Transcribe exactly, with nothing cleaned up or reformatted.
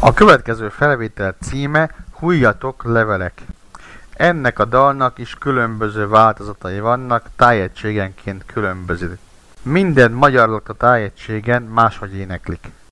A következő felvétel címe Hulljatok levelek. Ennek a dalnak is különböző változatai vannak, tájegységenként különbözik. Minden magyar lakta tájegységen máshogy éneklik.